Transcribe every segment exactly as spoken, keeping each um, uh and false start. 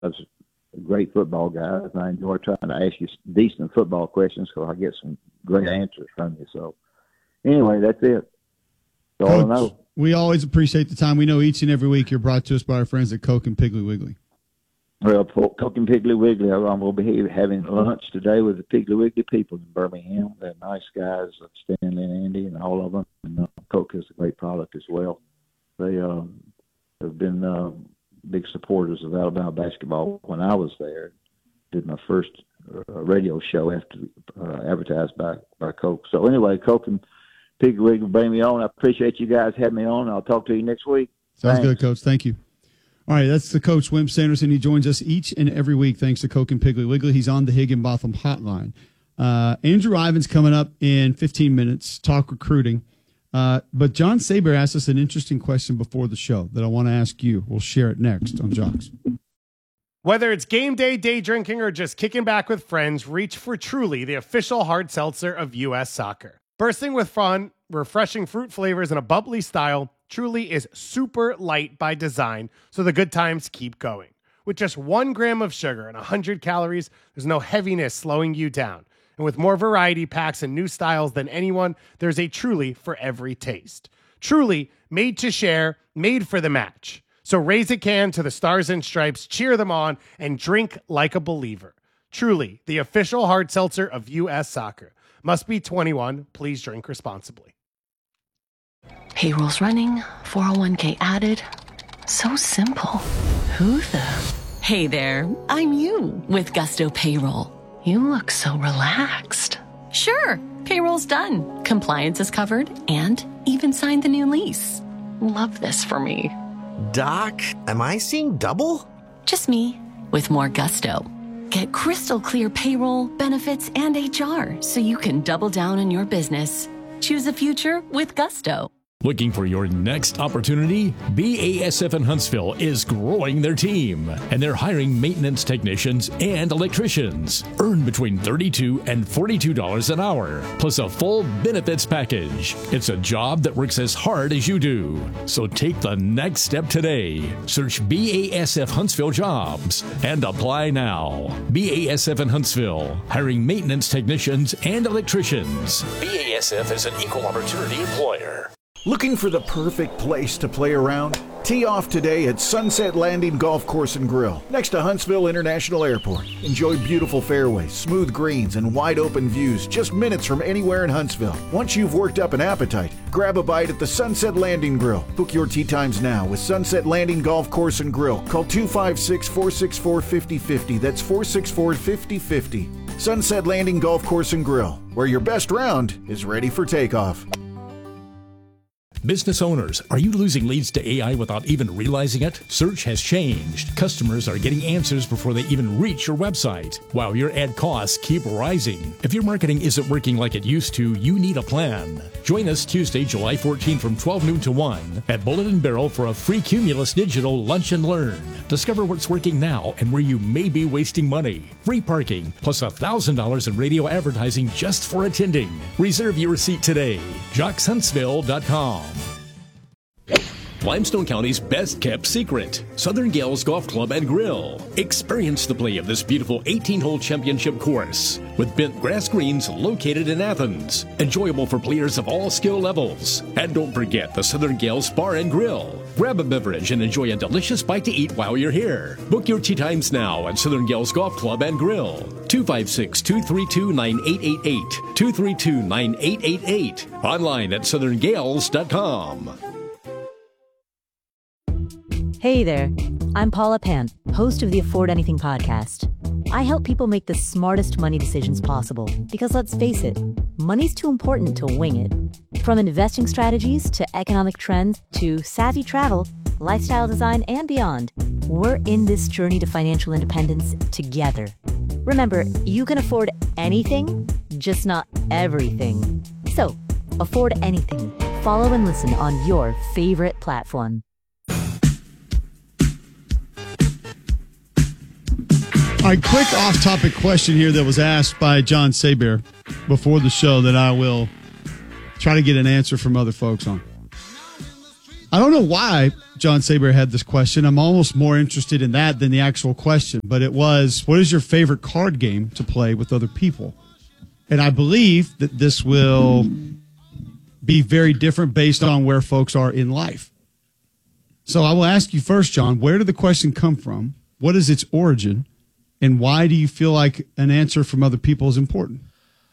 great football guys, and I enjoy trying to ask you decent football questions because I get some great answers from you. So anyway, that's it. That's all I know. We always appreciate the time. We know each and every week you're brought to us by our friends at Coke and Piggly Wiggly. Well, Coke and Piggly Wiggly, I'm going to be having lunch today with the Piggly Wiggly people in Birmingham. They're nice guys, Stanley and Andy and all of them. And uh, Coke is a great product as well. They um, have been uh, big supporters of Alabama basketball when I was there. Did my first uh, radio show after uh, advertised by, by Coke. So anyway, Coke and Piggly Wiggly bring me on. I appreciate you guys having me on. I'll talk to you next week. Sounds Thanks. good, Coach. Thank you. All right, that's the coach, Wimp Sanderson. He joins us each and every week thanks to Coke and Piggly Wiggly. He's on the Higginbotham hotline. Uh, Andrew Ivins coming up in fifteen minutes, talk recruiting. Uh, but John Saber asked us an interesting question before the show that I want to ask you. We'll share it next on Jocks. Whether it's game day, day drinking, or just kicking back with friends, reach for Truly, the official hard seltzer of U S Soccer. Bursting with fun, refreshing fruit flavors, and a bubbly style, Truly is super light by design, so the good times keep going. With just one gram of sugar and one hundred calories, there's no heaviness slowing you down. And with more variety packs and new styles than anyone, there's a Truly for every taste. Truly, made to share, made for the match. So raise a can to the Stars and Stripes, cheer them on, and drink like a believer. Truly, the official hard seltzer of U S Soccer. Must be twenty-one. Please drink responsibly. Payroll's running, four oh one k added. So simple. Who the? Hey there, I'm you with Gusto Payroll. You look so relaxed. Sure, payroll's done. Compliance is covered and even signed the new lease. Love this for me. Doc, am I seeing double? Just me with more gusto. Get crystal clear payroll, benefits, and H R so you can double down on your business. Choose a future with Gusto. Looking for your next opportunity? B A S F in Huntsville is growing their team, and they're hiring maintenance technicians and electricians. Earn between thirty-two dollars and forty-two dollars an hour, plus a full benefits package. It's a job that works as hard as you do. So take the next step today. Search B A S F Huntsville Jobs and apply now. B A S F in Huntsville, hiring maintenance technicians and electricians. B A S F is an equal opportunity employer. Looking for the perfect place to play around? Tee off today at Sunset Landing Golf Course and Grill, next to Huntsville International Airport. Enjoy beautiful fairways, smooth greens, and wide open views just minutes from anywhere in Huntsville. Once you've worked up an appetite, grab a bite at the Sunset Landing Grill. Book your tee times now with Sunset Landing Golf Course and Grill. Call two five six, four six four, five oh five oh. That's four six four, five oh five oh. Sunset Landing Golf Course and Grill, where your best round is ready for takeoff. Business owners, are you losing leads to A I without even realizing it? Search has changed. Customers are getting answers before they even reach your website, while your ad costs keep rising. If your marketing isn't working like it used to, you need a plan. Join us Tuesday, July fourteenth from twelve noon to one at Bullet and Barrel for a free Cumulus Digital Lunch and Learn. Discover what's working now and where you may be wasting money. Free parking, plus one thousand dollars in radio advertising just for attending. Reserve your seat today. Jocks Huntsville dot com. Limestone County's best-kept secret, Southern Gales Golf Club and Grill. Experience the play of this beautiful eighteen-hole championship course with bent grass greens located in Athens. Enjoyable for players of all skill levels. And don't forget the Southern Gales Bar and Grill. Grab a beverage and enjoy a delicious bite to eat while you're here. Book your tee times now at Southern Gales Golf Club and Grill. two five six, two three two, nine eight eight eight. two three two, nine eight eight eight. Online at southern gales dot com. Hey there, I'm Paula Pan, host of the Afford Anything podcast. I help people make the smartest money decisions possible because let's face it, money's too important to wing it. From investing strategies to economic trends to savvy travel, lifestyle design, and beyond, we're in this journey to financial independence together. Remember, you can afford anything, just not everything. So, afford anything. Follow and listen on your favorite platform. All right, quick off-topic question here that was asked by John Saber before the show that I will try to get an answer from other folks on. I don't know why John Saber had this question. I'm almost more interested in that than the actual question. But it was, what is your favorite card game to play with other people? And I believe that this will be very different based on where folks are in life. So I will ask you first, John, where did the question come from? What is its origin? And why do you feel like an answer from other people is important?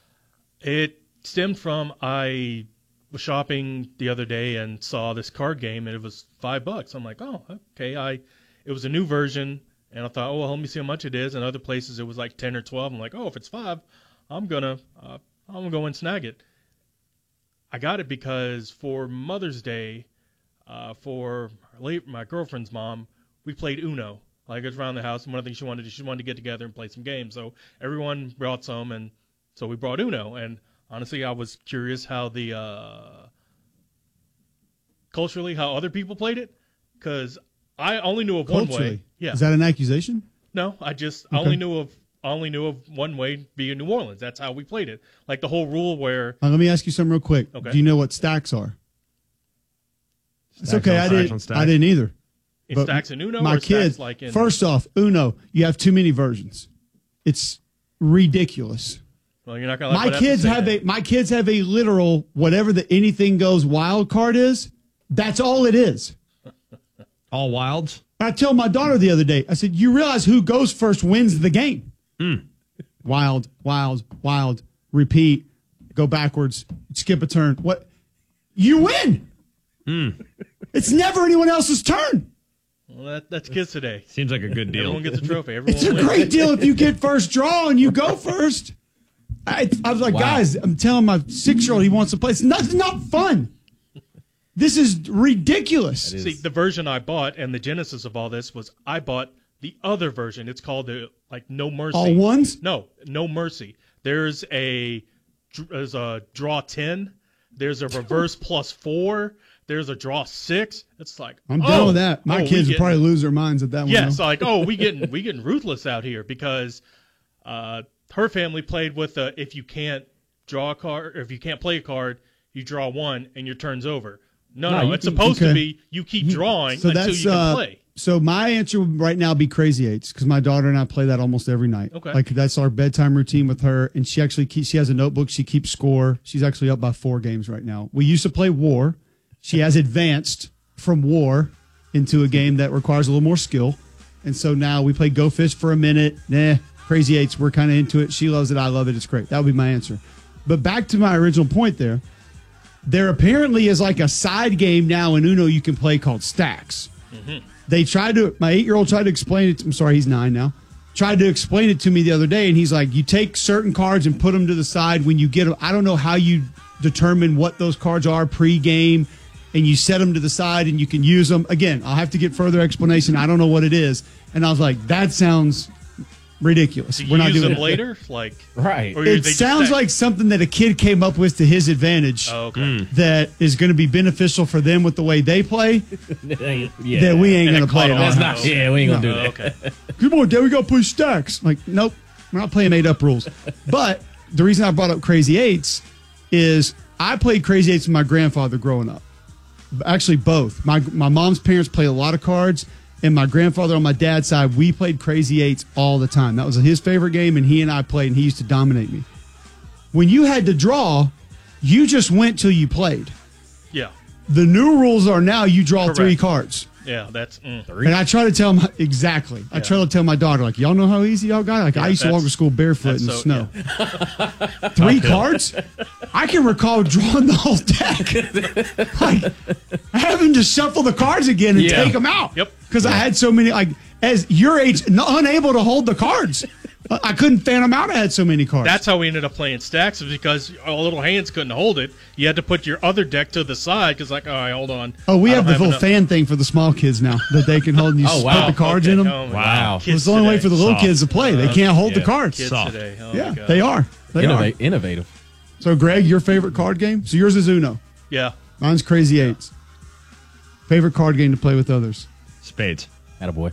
It stemmed from I was shopping the other day and saw this card game, and it was five bucks. I'm like, oh, okay. I it was a new version, and I thought, oh, well, let me see how much it is. And other places it was like ten or twelve. I'm like, oh, if it's five, I'm gonna uh, I'm gonna go and snag it. I got it because for Mother's Day, uh, for my girlfriend's mom, we played Uno. Like, it was around the house, and one of the things she wanted to do, she wanted to get together and play some games. So everyone brought some, and so we brought Uno. And honestly, I was curious how the uh, culturally how other people played it, because I only knew of Culturally. one way. Yeah. Is that an accusation? No, I just Okay. I only knew of I only knew of one way being New Orleans. That's how we played it. Like the whole rule where Uh, let me ask you something real quick. Okay. Do you know what stacks are? It's Stacks okay. on I stacks didn't. on stacks. I didn't either. in But stacks and Uno My or kids. stacks like in First off, Uno. You have too many versions. It's ridiculous. well, you're not gonna like My what I have to kids say have then. a. My kids have a literal whatever the anything goes wild card is. That's all it is. All wilds? I told my daughter the other day. I said, "You realize who goes first wins the game." Wild, wild, wild. Repeat. Go backwards. Skip a turn. What? You win. It's never anyone else's turn. Well, that, that's kids today. Seems like a good deal. Everyone gets a trophy. Everyone It's a wins. great deal if you get first draw and you go first. I, I was like, Wow. guys, I'm telling my six-year-old he wants to play. It's not, it's not fun. This is ridiculous. See, the version I bought and the genesis of all this was I bought the other version. It's called the like No Mercy. All ones? No, No Mercy. There's a there's a draw ten. There's a reverse plus four. There's a draw six. It's like I'm oh, down with that. My oh, we kids would getting- probably lose their minds at that one. Yes, though. like oh, we getting we getting ruthless out here because uh, her family played with uh, if you can't draw a card, or if you can't play a card, you draw one and your turn's over. No, No, no, you it's can- supposed okay. to be you keep drawing So until that's you can uh, play. so my answer would right now be Crazy Eights because my daughter and I play that almost every night. Okay. Like that's our bedtime routine with her, and she actually keeps, she has a notebook. She keeps score. She's actually up by four games right now. We used to play War. She has advanced from War into a game that requires a little more skill, and so now we play Go Fish for a minute. Nah, Crazy Eights. We're kind of into it. She loves it. I love it. It's great. That would be my answer. But back to my original point there. There apparently is like a side game now in Uno you can play called Stacks. Mm-hmm. They tried to, my eight-year-old tried to explain it. To, I'm sorry, he's nine now. Tried to explain it to me the other day, and he's like, you take certain cards and put them to the side when you get them. I don't know how you determine what those cards are pre-game, and you set them to the side and you can use them. Again, I'll have to get further explanation. I don't know what it is. And I was like, that sounds ridiculous. Do We're you not use doing them it. later? Like Right. or they It just sounds stack? like something that a kid came up with to his advantage Oh, okay. that is going to be beneficial for them with the way they play. yeah. That we ain't And going it to play caught it on. on. That's not, yeah, we ain't going to Oh, do that. okay. Come on, Dad, we got to play Stacks. Like, nope, we're not playing made up rules. But the reason I brought up Crazy Eights is I played Crazy Eights with my grandfather growing up. Actually, both. My my mom's parents played a lot of cards, and my grandfather on my dad's side, we played Crazy Eights all the time. That was his favorite game, and he and I played, and he used to dominate me. When you had to draw, you just went till you played. Yeah. The new rules are now you draw Correct. three cards. Yeah, that's mm. And I try to tell my exactly. I try to tell my daughter, like, y'all know how easy y'all got it? Like, I Yeah, used to walk that's- to school barefoot in the that's snow. so- Three cards? I can recall drawing the whole deck. Like, having to shuffle the cards again and Yeah. take them out. Yep. Because I had so many, like, as your age, n- unable to hold the cards. I I couldn't fan them out. I had so many cards. That's how we ended up playing Stacks, is because our little hands couldn't hold it. You had to put your other deck to the side because, like, all right, hold on. oh, we I have don't the little enough- fan thing for the small kids now that they can hold and you Oh, just wow. put the cards Okay. in them. Oh, my Wow. God. Kids It's the only way today. for the little Soft. kids to play. They can't hold the yeah. cards. Kids Soft. today. Oh, Yeah, my God. they are. They are. Innova- innovative. So, Greg, your favorite card game? So yours is Uno. Yeah. Mine's Crazy Eights. Favorite card game to play with others? Spades. Attaboy.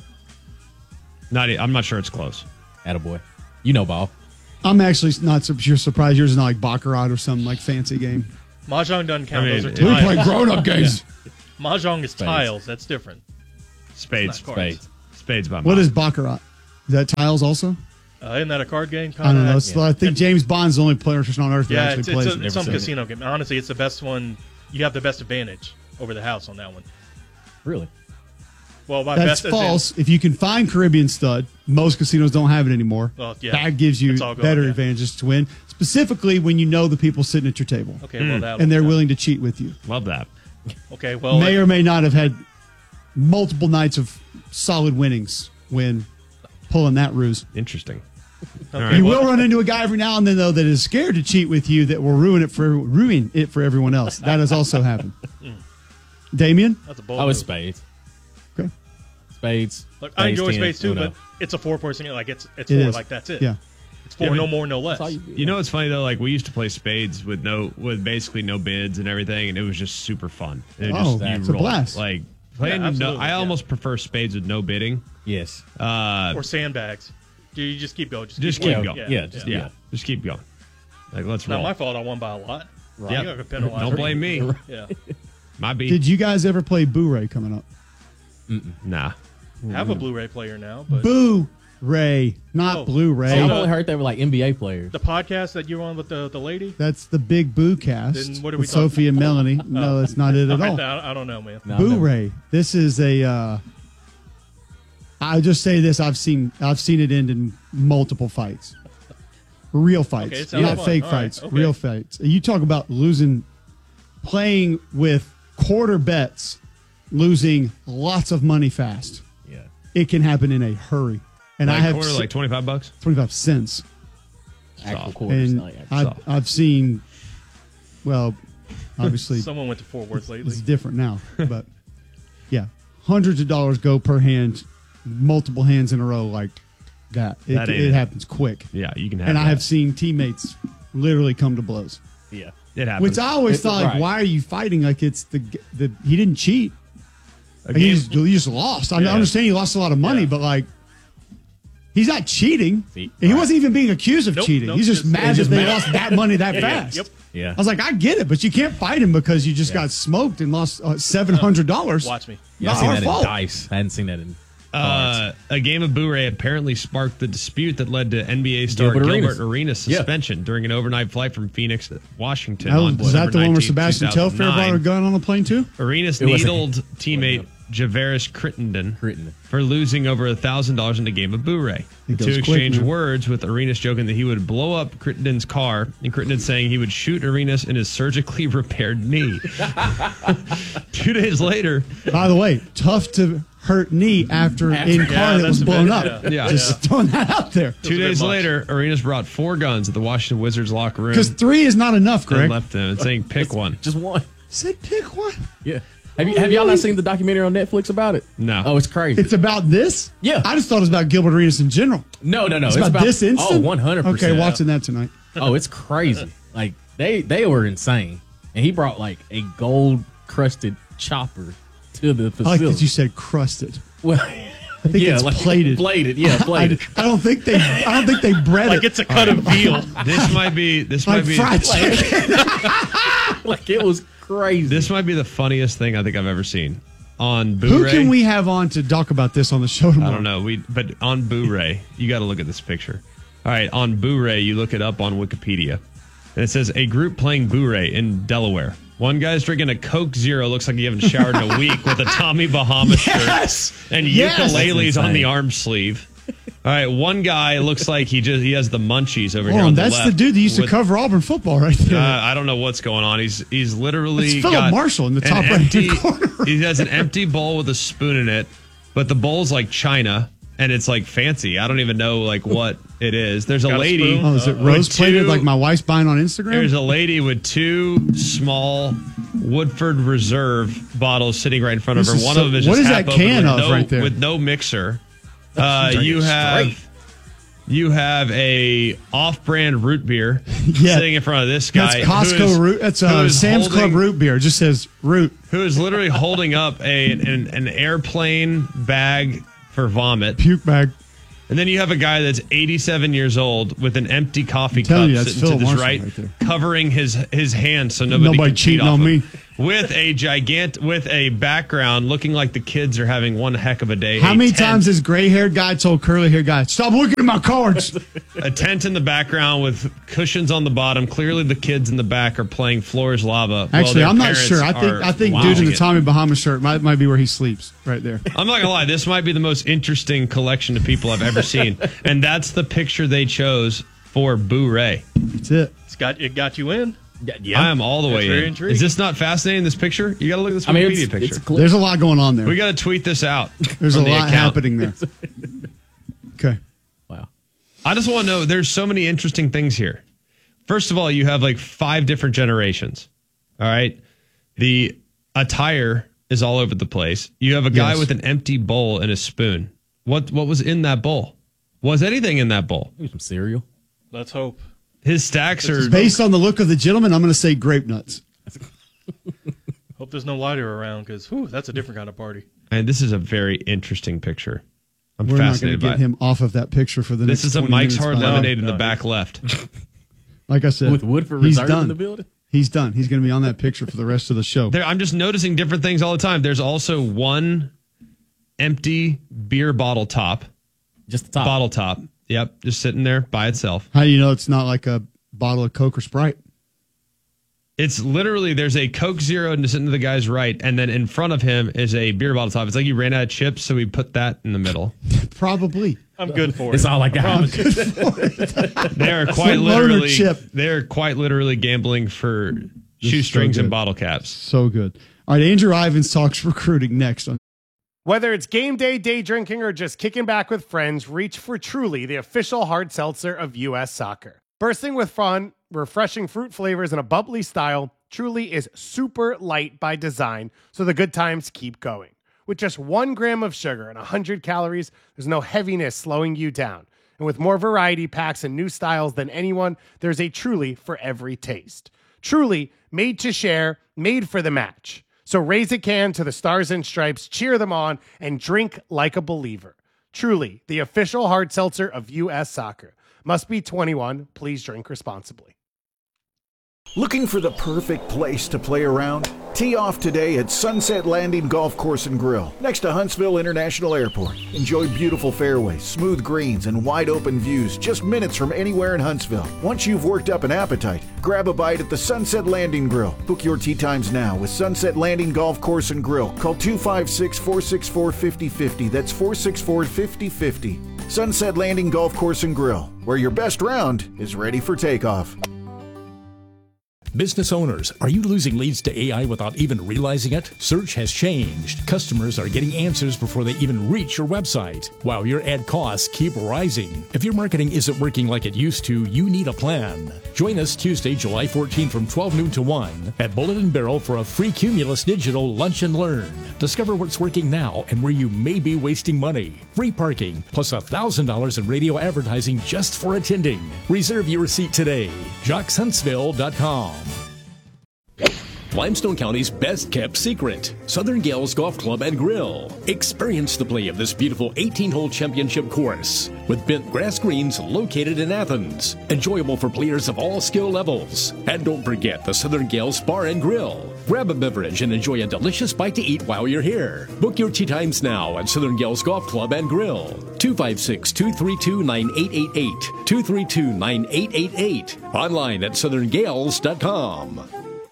Not. e- I'm not sure it's close. Attaboy. You know ball. I'm actually not su- you're surprised yours is not like Baccarat or some like fancy game. Mahjong doesn't count. I mean, Those are it- We tiles. play grown up games. Mahjong is Spades. tiles. That's different. Spades. It's not cards. Spades. Spades by What mile. is Baccarat? Is that tiles also? Uh, isn't that a card game? I don't know. Kinda? It's- I think James Bond's the only person on earth that Yeah, actually it's, plays it's, a, it. it's some casino game. Honestly, it's the best one. You have the best advantage over the house on that one. Really? Well, my That's best false. If you can find Caribbean Stud, most casinos don't have it anymore. Well, yeah. That gives you It's all gone, better yeah. advantages to win, specifically when you know the people sitting at your table. Okay, well, that'll- and they're willing to cheat with you. Love that. Okay, well, may it- or may not have had multiple nights of solid winnings when pulling that ruse. Interesting. Okay, You well- will run into a guy every now and then, though, that is scared to cheat with you that will ruin it for ruin it for everyone else. That has also happened. Damien? That's a bold Oh, it's move. spades. Okay. Spades. Look, I enjoy ten, spades too, Uno. but it's a four-person game. Like it's it's It four. is. Like that's it. Yeah. It's four, Yeah, but- no more, no less. You know what's funny though? Like we used to play spades with no, with basically no bids and everything, and it was just super fun. It was Oh, just, you it's a roll. blast. Like playing, Yeah, no, absolutely, I yeah. almost prefer spades with no bidding. Yes. Uh, or sandbags. Do you just keep going? Just, just keep keep going. going. Yeah, just- yeah, yeah. just keep going. Like let's It's not roll. my fault. I won by a lot. Right. You Yep. got penalized. Don't blame me. Yeah. My beat. Did you guys ever play Boo-Ray coming up? Nah. I have a Blu-ray player now, but Boo-Ray, not Oh. Blu-ray. I've only heard they were like N B A players. the podcast that you're on with the the lady. That's the Big Boo cast Then what are we with talking Sophie and Melanie. No, that's not it at all. I, I don't know, man. Boo-Ray. This is a. Uh, I'll just say this: I've seen I've seen it end in multiple fights, real fights, Okay, it sounds not fun. fake All right, fights, okay. real fights. You talk about losing, playing with quarter bets, losing lots of money fast. Yeah, it can happen in a hurry. And like I have quarter, se- like twenty five bucks. twenty-five cents. Actual quarters, And not actual. I've, I've seen, well, obviously, Someone went to Fort Worth lately. it's different now, but yeah, hundreds of dollars go per hand, multiple hands in a row like that. It, That ain't it it. happens quick. Yeah, you can have. And I that. have seen teammates literally come to blows. Yeah, it happens. Which I always It's- thought, like, right. why are you fighting? Like it's the the he didn't cheat. A Like, he, game- just, he just lost. I Yeah. understand he lost a lot of money, Yeah. but like. He's not cheating. See, he right. wasn't even being accused of Nope, cheating. nope, He's just just- mad he's that just they mad. lost that money that Yeah, yeah, fast. yep. Yeah. I was like, I get it, but you can't fight him because you just got smoked and lost uh, seven hundred dollars. Watch me. Yeah, I've Not seen our that fault. in dice. I hadn't seen that in cards. Uh, a game of Boo-Ray apparently sparked the dispute that led to N B A star Gilbert Gilbert Arenas. Arenas' Yeah. suspension during an overnight flight from Phoenix to Washington. That on was, was that the December one where nineteenth, Sebastian Telfair brought a two thousand nine. gun on the plane too? Arenas It was a- needled teammate Javaris Crittenden Crittenden. for losing over one thousand dollars in a game of Boo-Ray. The It two goes quick, exchanged man. words, with Arenas joking that he would blow up Crittenden's car, and Crittenden saying he would shoot Arenas in his surgically repaired knee. Two days later, By the way, tough to hurt knee after, After- in yeah, car that that's was a blown bit- up. yeah. Yeah. Just throwing that out there. two a bit days much. later, Arenas brought four guns at the Washington Wizards locker room Because three is not enough, and Greg. left them and saying, pick one. Just one. Said pick one. Yeah. Have you have y'all not seen the documentary on Netflix about it? No. Oh, it's crazy. It's about this? Yeah. I just thought it was about Gilbert Arenas in general. no, no, no. It's, about, this instant? Oh, one hundred percent. Okay, watching that tonight. Oh, it's crazy. Like they they were insane, and he brought like a gold crusted chopper to the I like facility. that you said crusted. well, I think yeah, it's like plated. plated. Yeah, I, plated. I don't think they. I don't think they bred Like it it's a cut of veal. This might be this like might be fried chicken. like it was crazy. this might be the funniest thing I think I've ever seen on Who Boo-Ray. can we have on to talk about this on the show tomorrow? I don't know. We but on Boo-Ray, you got to look at this picture. All right, on Boo-Ray, you look it up on Wikipedia, and it says a group playing Boo-Ray in Delaware. One guy's drinking a Coke Zero, looks like he haven't showered in a week, with a Tommy Bahama Yes! shirt and Yes! ukuleles That's on the insane. arm sleeve. All right, one guy looks like he just he has the munchies over Hold here on, on the that's left. the dude that used to with- cover Auburn football right there. Uh, I don't know what's going on. He's he's literally That's Philip got Marshall in the an top right-hand empty- corner. He has an empty bowl with a spoon in it, but the bowl's like china and it's like fancy. I don't even know like what it is. There's a Got a lady. spoon? oh, is it with rose plated two- like my wife's buying on Instagram? There's a lady with two small Woodford Reserve bottles sitting right in front of This her. is One so- of them is what just is half that open can with of no, right there? with no mixer. Uh, Drink you it have. straight. You have a off-brand root beer Yeah. sitting in front of this guy. That's Costco who is- root. That's who uh, is Sam's holding- Club root beer. It just says root. Who is literally holding up a an, an airplane bag for vomit. Puke bag. And then you have a guy that's eighty-seven years old with an empty coffee I'm telling cup you, that's sitting to Philip his Marshall right, right there. covering his his hand so nobody, Nobody can cheat cheating off on him. me. with a gigant with a background looking like the kids are having one heck of a day. How A many tent- times has gray-haired guy told curly-haired guy, "Stop looking at my cards"? A tent in the background with cushions on the bottom. Clearly, the kids in the back are playing Floor is Lava. while Actually, their I'm not parents sure. I think are I think dude watching in the it. Tommy Bahama shirt might might be where he sleeps right there. I'm not gonna lie, this might be the most interesting collection of people I've ever seen, and that's the picture they chose for Boo Ray. That's it. It's got it got you in. Yeah, I am all the That's way very in. intriguing. Is this not fascinating? This picture? You got to look at this I mean, Wikipedia it's, picture. it's cl- There's a lot going on there. We got to tweet this out. There's a from the lot account. happening there. Okay. wow. I just want to know. There's so many interesting things here. First of all, you have like five different generations. All right, the attire is all over the place. You have a guy Yes. with an empty bowl and a spoon. What what was in that bowl? Was anything in that bowl? Maybe some cereal. Let's hope. His stacks are Based on the look of the gentleman, I'm going to say grape nuts. Hope there's no lighter around because that's a different kind of party. And this is a very interesting picture. I'm We're not going to fascinated by get it. him off of that picture for the This next is a twenty Mike's minutes, Hard by the way. Lemonade in the No, back left. Like I said, With Woodford he's Reserve done. in the building? He's done. He's going to be on that picture for the rest of the show. There, I'm just noticing different things all the time. There's also one empty beer bottle top. Just the top. Bottle top. Yep, just sitting there by itself. How do you know it's not like a bottle of Coke or Sprite? It's literally, there's a Coke Zero sitting to the guy's right, and then in front of him is a beer bottle top. It's like you ran out of chips, so we put that in the middle. Probably. I'm good for it. It's all I got. promise you. They are quite Loner literally chip. they are quite literally gambling for shoestrings so and good. bottle caps. So good. All right, Andrew Ivins talks recruiting next on Whether it's game day, day drinking, or just kicking back with friends, reach for Truly, the official hard seltzer of U S Soccer. Bursting with fun, refreshing fruit flavors, and a bubbly style, Truly is super light by design, so the good times keep going. With just one gram of sugar and one hundred calories, there's no heaviness slowing you down. And with more variety packs and new styles than anyone, there's a Truly for every taste. Truly, made to share, made for the match. So raise a can to the Stars and Stripes, cheer them on, and drink like a believer. Truly, the official hard seltzer of U S Soccer. Must be twenty-one. Please drink responsibly. Looking for the perfect place to play around? Tee off today at Sunset Landing Golf Course and Grill, next to Huntsville International Airport. Enjoy beautiful fairways, smooth greens, and wide open views just minutes from anywhere in Huntsville. Once you've worked up an appetite, grab a bite at the Sunset Landing Grill. Book your tee times now with Sunset Landing Golf Course and Grill. Call two five six, four six four, five zero five zero. That's four six four, five zero five zero. Sunset Landing Golf Course and Grill, where your best round is ready for takeoff. Business owners, are you losing leads to A I without even realizing it? Search has changed. Customers are getting answers before they even reach your website, while your ad costs keep rising. If your marketing isn't working like it used to, you need a plan. Join us Tuesday, July fourteenth from twelve noon to one at Bullet and Barrel for a free Cumulus Digital Lunch and Learn. Discover what's working now and where you may be wasting money. Free parking, plus one thousand dollars in radio advertising just for attending. Reserve your seat today. Jocks Huntsville dot com. Limestone County's best kept secret, Southern Gales Golf Club and Grill. Experience the play of this beautiful eighteen-hole championship course with bent grass greens located in Athens. Enjoyable for players of all skill levels. And don't forget the Southern Gales Bar and Grill. Grab a beverage and enjoy a delicious bite to eat while you're here. Book your tee times now at Southern Gales Golf Club and Grill. two five six, two three two, nine eight eight eight. two three two, nine eight eight eight. Online at southern gales dot com.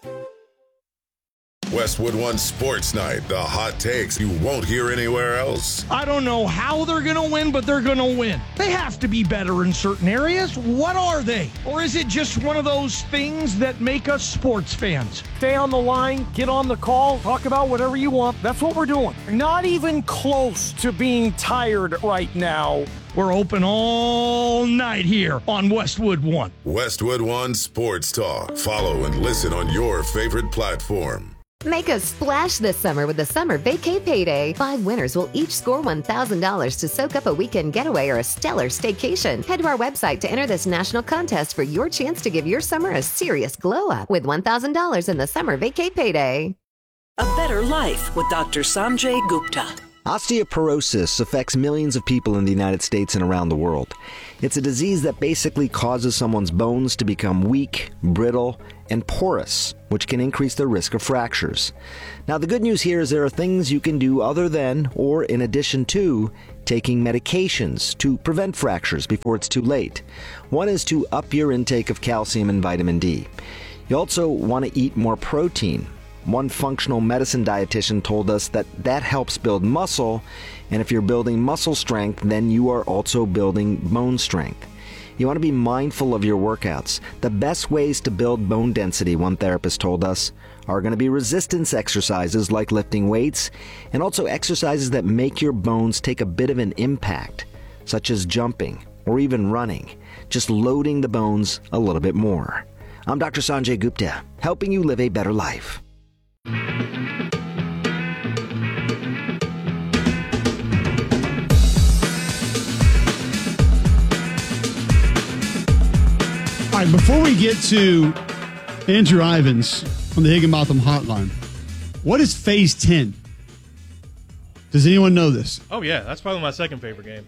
Westwood One Sports Night, the hot takes you won't hear anywhere else. I don't know how they're going to win, but they're going to win. They have to be better in certain areas. What are they? Or is it just one of those things that make us sports fans? Stay on the line, get on the call, talk about whatever you want. That's what we're doing. Not even close to being tired right now. We're open all night here on Westwood One. Westwood One Sports Talk. Follow and listen on your favorite platform. Make a splash this summer with the Summer Vacay Payday. Five winners will each score one thousand dollars to soak up a weekend getaway or a stellar staycation. Head to our website to enter this national contest for your chance to give your summer a serious glow-up with one thousand dollars in the Summer Vacay Payday. A better life with Doctor Sanjay Gupta. Osteoporosis affects millions of people in the United States and around the world. It's a disease that basically causes someone's bones to become weak, brittle, and porous, which can increase their risk of fractures. Now, the good news here is there are things you can do other than, or in addition to, taking medications to prevent fractures before it's too late. One is to up your intake of calcium and vitamin D. You also want to eat more protein. One functional medicine dietitian told us that that helps build muscle, and if you're building muscle strength, then you are also building bone strength. You want to be mindful of your workouts. The best ways to build bone density, one therapist told us, are going to be resistance exercises like lifting weights, and also exercises that make your bones take a bit of an impact, such as jumping or even running, just loading the bones a little bit more. I'm Doctor Sanjay Gupta, helping you live a better life. All right, before we get to Andrew Ivins on the Higginbotham Hotline, what is Phase ten? Does anyone know this? Oh, yeah. That's probably my second favorite game.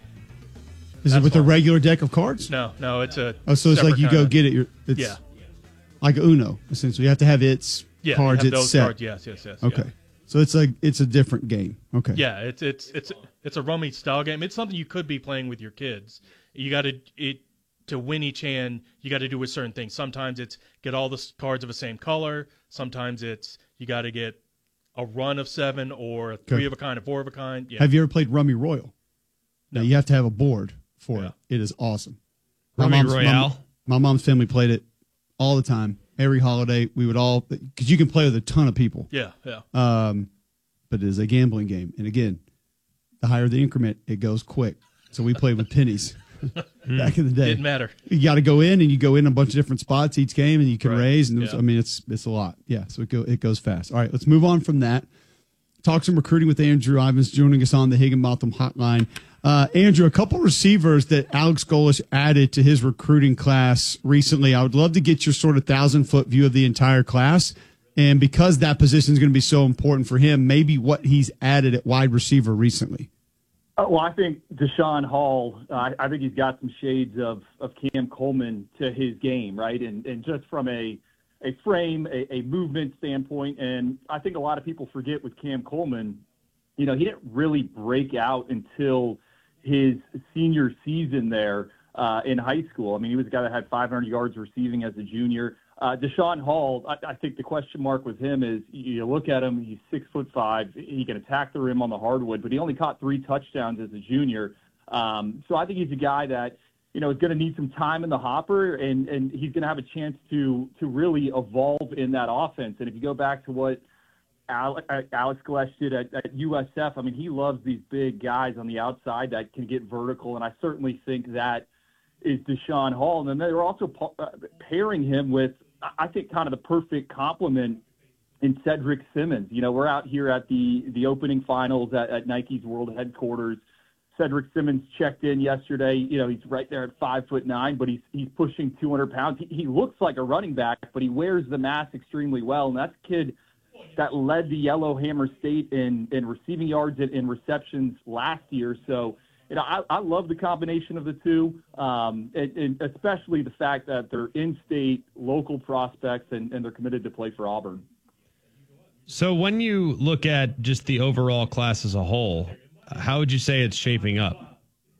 Is That's it with fun. a regular deck of cards? No, no, it's a Oh, so it's like separate you go kinda- get it. Your, it's Yeah. like Uno, essentially. You have to have its Yeah, cards, you have its those set. cards, yes, yes, yes, Okay. yeah. So it's like it's a different game. Okay. Yeah, it's it's it's it's a rummy style game. It's something you could be playing with your kids. You got to it to win each hand. You got to do with certain things. Sometimes it's get all the s- cards of the same color. Sometimes it's you got to get a run of seven or a three Okay. of a kind, a four of a kind. Yeah. Have you ever played Rummy Royal? No. You have to have a board for it. It is awesome. My Rummy mom's- Royale? My, my mom's family played it all the time. Every holiday, we would all, because you can play with a ton of people. Yeah, yeah. Um, but it is a gambling game. And again, the higher the increment, it goes quick. So we played with pennies back in the day. Didn't matter. You got to go in, and you go in a bunch of different spots each game, and you can Right. raise. And it was, Yeah. I mean, it's it's a lot. Yeah, so it go it goes fast. All right, let's move on from that. Talk some recruiting with Andrew Ivins joining us on the Higginbotham Hotline. Uh, Andrew, a couple receivers that Alex Golesh added to his recruiting class recently. I would love to get your sort of thousand foot view of the entire class. And because that position is going to be so important for him, maybe what he's added at wide receiver recently. Uh, well, I think Deshaun Hall, uh, I think he's got some shades of, of Cam Coleman to his game, right? And and just from a a frame, a, a movement standpoint, and I think a lot of people forget with Cam Coleman, you know, he didn't really break out until his senior season there uh, in high school. I mean, he was a guy that had five hundred yards receiving as a junior. Uh, Deshaun Hall, I, I think the question mark with him is you look at him, he's six foot five. He can attack the rim on the hardwood, but he only caught three touchdowns as a junior. Um, so I think he's a guy that, you know, is going to need some time in the hopper, and, and he's going to have a chance to to really evolve in that offense. And if you go back to what Alex, Alex Golesh did at, at U S F, I mean, he loves these big guys on the outside that can get vertical, and I certainly think that is Deshaun Hall. And then they're also pa- pairing him with, I think, kind of the perfect complement in Cedric Simmons. You know, we're out here at the, the opening finals at, at Nike's world headquarters. Cedric Simmons checked in yesterday. You know, he's right there at five foot nine, but he's he's pushing two hundred pounds. He, he looks like a running back, but he wears the mass extremely well. And that's a kid that led the Yellowhammer State in, in receiving yards and in receptions last year. So, you know, I, I love the combination of the two, um, and, and especially the fact that they're in-state local prospects and, and they're committed to play for Auburn. So when you look at just the overall class as a whole, how would you say it's shaping up?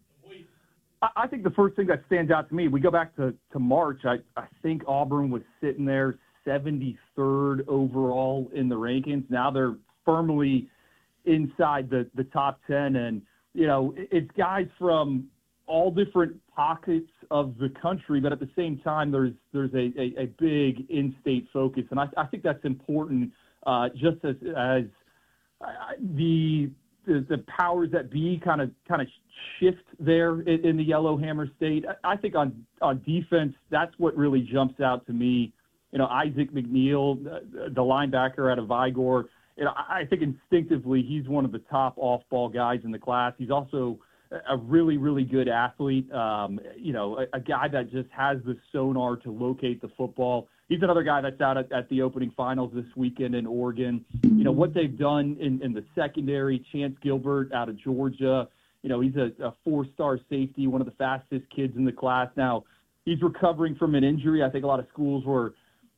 I, I think the first thing that stands out to me, we go back to, to March, I, I think Auburn was sitting there seventy-third overall in the rankings. Now they're firmly inside the, the top ten, and you know, it's guys from all different pockets of the country, but at the same time, there's there's a, a, a big in-state focus, and I, I think that's important. Uh, just as as uh, the, the the powers that be kind of kind of shift there in, in the Yellowhammer State, I, I think on on defense, that's what really jumps out to me. You know, Isaac McNeil, the, the linebacker out of Vigor. You know, I think instinctively he's one of the top off-ball guys in the class. He's also a really, really good athlete, um, you know, a, a guy that just has the sonar to locate the football. He's another guy that's out at, at the opening finals this weekend in Oregon. You know, what they've done in, in the secondary, Chance Gilbert out of Georgia, you know, he's a, a four-star safety, one of the fastest kids in the class. Now, he's recovering from an injury. I think a lot of schools were